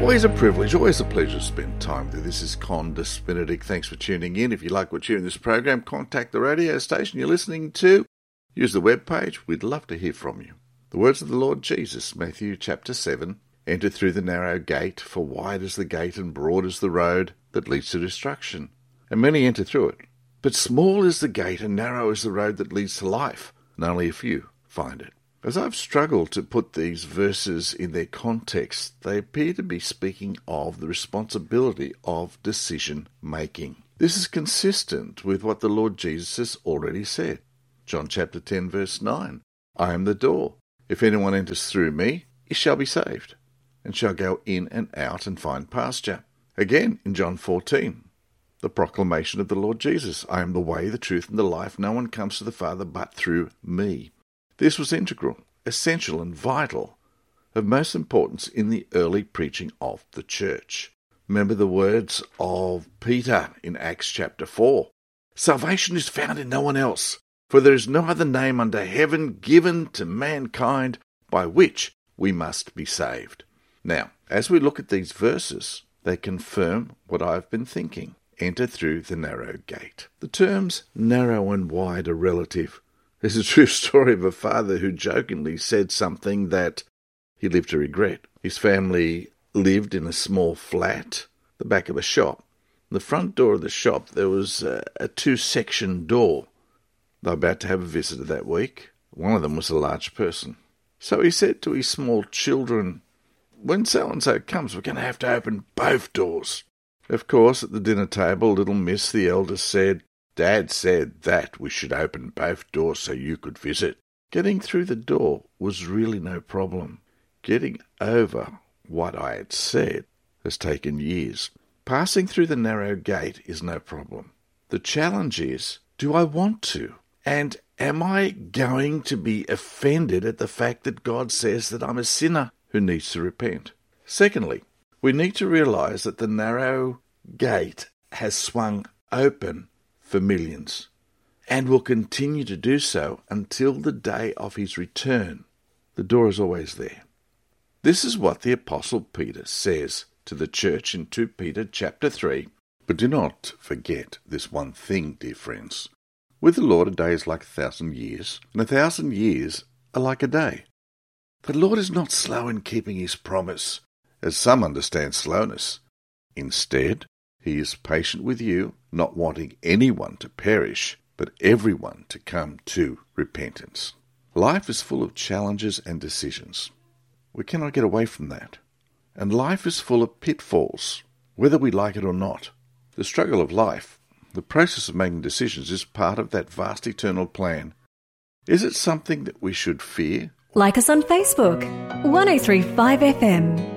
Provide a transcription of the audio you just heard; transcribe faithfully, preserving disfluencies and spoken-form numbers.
Always a privilege, always a pleasure to spend time with you. This is Condis Benedict. Thanks for tuning in. If you like what you hear in this program, contact the radio station you're listening to. Use the webpage. We'd love to hear from you. The words of the Lord Jesus, Matthew chapter seven, enter through the narrow gate, for wide is the gate and broad is the road that leads to destruction, and many enter through it. But small is the gate and narrow is the road that leads to life, and only a few find it. As I've struggled to put these verses in their context, they appear to be speaking of the responsibility of decision-making. This is consistent with what the Lord Jesus has already said. John chapter ten, verse nine, I am the door. If anyone enters through me, he shall be saved, and shall go in and out and find pasture. Again, in John fourteen, the proclamation of the Lord Jesus, I am the way, the truth, and the life. No one comes to the Father but through me. This was integral, essential, and vital, of most importance in the early preaching of the church. Remember the words of Peter in Acts chapter four. Salvation is found in no one else, for there is no other name under heaven given to mankind by which we must be saved. Now, as we look at these verses, they confirm what I've been thinking. Enter through the narrow gate. The terms narrow and wide are relative. There's a true story of a father who jokingly said something that he lived to regret. His family lived in a small flat, the back of a shop. In the front door of the shop, there was a, a two-section door. They were about to have a visitor that week. One of them was a large person. So he said to his small children, when so-and-so comes, we're going to have to open both doors. Of course, at the dinner table, little Miss, the eldest, said, Dad said that we should open both doors so you could visit. Getting through the door was really no problem. Getting over what I had said has taken years. Passing through the narrow gate is no problem. The challenge is, do I want to? And am I going to be offended at the fact that God says that I'm a sinner who needs to repent? Secondly, we need to realize that the narrow gate has swung open for millions, and will continue to do so until the day of his return. The door is always there. This is what the Apostle Peter says to the church in Second Peter chapter three. But do not forget this one thing, dear friends. With the Lord a day is like a thousand years, and a thousand years are like a day. The Lord is not slow in keeping his promise, as some understand slowness. Instead, he is patient with you, not wanting anyone to perish, but everyone to come to repentance. Life is full of challenges and decisions. We cannot get away from that. And life is full of pitfalls, whether we like it or not. The struggle of life, the process of making decisions, is part of that vast eternal plan. Is it something that we should fear? Like us on Facebook, one oh three five F M.